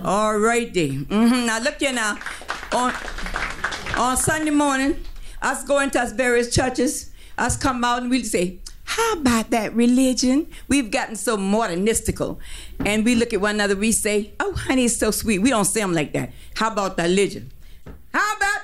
All righty. Now look here now. On Sunday morning, us going to us various churches, us come out and we'll say, how about that religion? We've gotten so modernistical. And we look at one another, we say, oh, honey, it's so sweet. We don't say them like that. How about that religion? How about